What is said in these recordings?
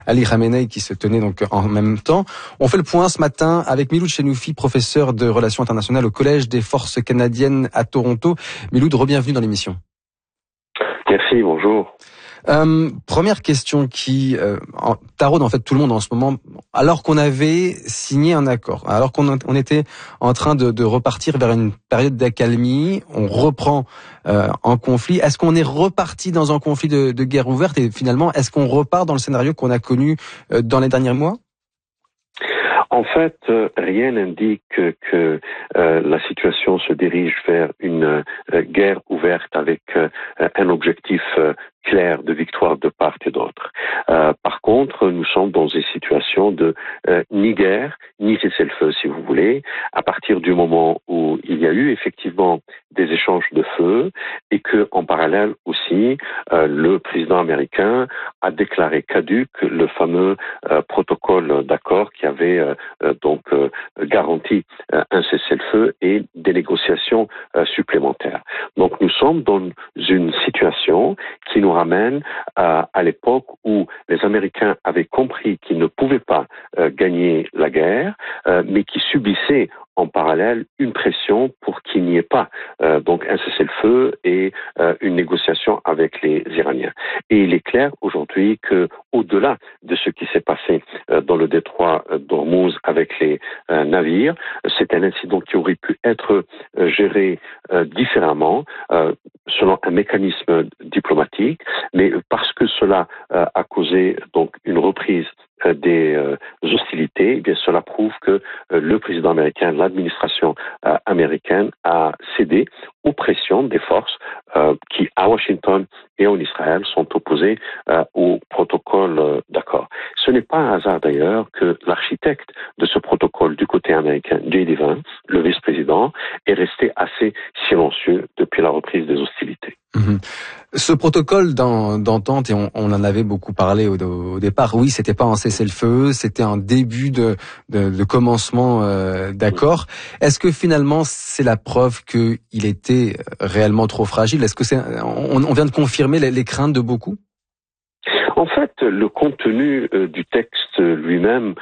Ali Khamenei qui se tenait donc en même temps. On fait le point ce matin avec Miloud Chenoufi, professeur de relations internationales au Collège des forces canadiennes à Toronto. Miloud, re-bienvenue dans l'émission. Merci, bonjour. Première question qui taraude en fait tout le monde en ce moment, alors qu'on avait signé un accord, alors qu'on était en train de repartir vers une période d'accalmie, on reprend en conflit. Est-ce qu'on est reparti dans un conflit de guerre ouverte et finalement est-ce qu'on repart dans le scénario qu'on a connu dans les derniers mois ? En fait, rien n'indique que la situation se dirige vers une guerre ouverte avec un objectif clair de victoire de part et d'autre. Par contre, nous sommes dans une situation de ni guerre, ni cessez-le-feu, si vous voulez, à partir du moment où il y a eu effectivement des échanges de feu et que, en parallèle aussi, le président américain a déclaré caduc le fameux protocole d'accord qui avait donc garanti un cessez-le-feu et des négociations supplémentaires. Donc nous sommes dans une situation qui nous ramène à l'époque où les Américains avaient compris qu'ils ne pouvaient pas gagner la guerre, mais qui subissaient en parallèle une pression pour qu'il n'y ait pas donc un cessez-le-feu et une négociation avec les Iraniens. Et il est clair aujourd'hui que au-delà de ce qui s'est passé dans le détroit d'Ormuz avec les navires, c'est un incident qui aurait pu être géré différemment selon un mécanisme diplomatique, mais parce que cela a causé donc une reprise des hostilités, eh bien cela prouve que le président américain, l'administration américaine a cédé aux pressions des forces qui, à Washington et en Israël, sont opposées au protocole d'accord. Ce n'est pas un hasard d'ailleurs que l'architecte de ce protocole du côté américain, J.D. Vance, le vice-président, est resté assez silencieux depuis la reprise des hostilités. Ce protocole d'entente, et on en avait beaucoup parlé au départ, oui, c'était pas un cessez-le-feu, c'était un début de commencement d'accord. Est-ce que finalement c'est la preuve qu'il était réellement trop fragile ? Est-ce que on vient de confirmer les craintes de beaucoup ? En fait, le contenu du texte lui-même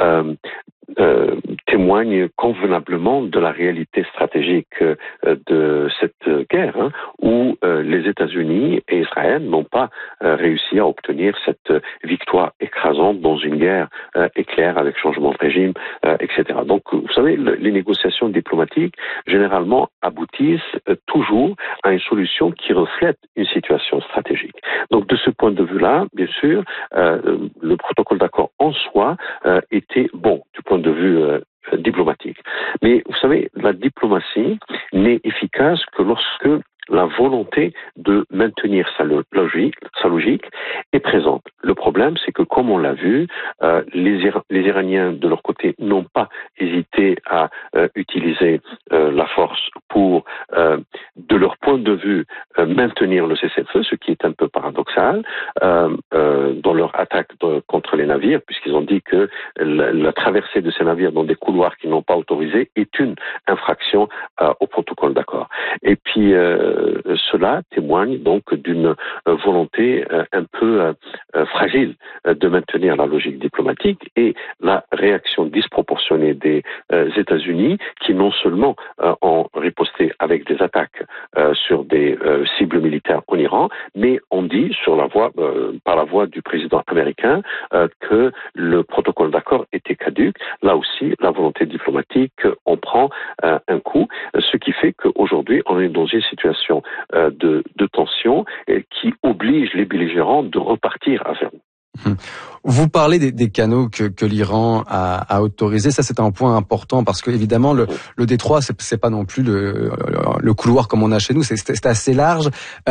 témoigne convenablement de la réalité stratégique de cette guerre, où les États-Unis et Israël n'ont pas réussi à obtenir cette victoire écrasante dans une guerre éclair avec changement de régime, etc. Donc, vous savez, les négociations diplomatiques, généralement, aboutissent toujours à une solution qui reflète une situation stratégique. Donc, de ce point de vue-là, bien sûr, le protocole d'accord en soi était bon du point de vue diplomatique. Mais vous savez, la diplomatie n'est efficace que lorsque la volonté de maintenir sa logique est présente. Le problème, c'est que comme on l'a vu, les Iraniens de leur côté n'ont pas hésité à utiliser la force pour, de leur point de vue, maintenir le cessez-le-feu, ce qui est un peu paradoxal dans leur attaque contre les navires, puisqu'ils ont dit que la traversée de ces navires dans des couloirs qu'ils n'ont pas autorisés est une infraction au protocole d'accord. Et puis cela témoigne donc d'une volonté un peu fragile de maintenir la logique diplomatique et la réaction disproportionnée des États-Unis qui non seulement ont riposté avec des attaques sur des cibles militaires en Iran, mais ont dit par la voix du président américain que le protocole d'accord était caduc. Là aussi, la volonté diplomatique en prend un coup, ce qui fait qu'aujourd'hui, on est dans une situation de tension qui oblige les belligérants de repartir à zéro. Vous parlez des canaux que l'Iran a autorisés. Ça, c'est un point important parce que évidemment le détroit, c'est pas non plus le couloir comme on a chez nous. C'est assez large.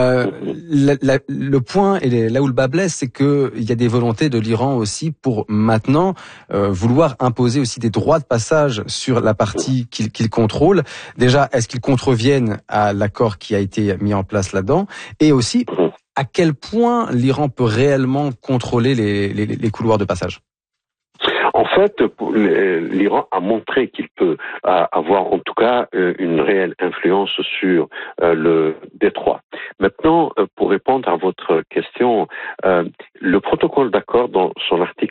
Le point et là où le bas blesse, c'est que il y a des volontés de l'Iran aussi pour maintenant vouloir imposer aussi des droits de passage sur la partie qu'il contrôle. Déjà, est-ce qu'ils contreviennent à l'accord qui a été mis en place là-dedans ? Et aussi, à quel point l'Iran peut réellement contrôler les couloirs de passage ? En fait, l'Iran a montré qu'il peut avoir en tout cas une réelle influence sur le détroit. Maintenant, pour répondre à votre question, le protocole d'accord dans son article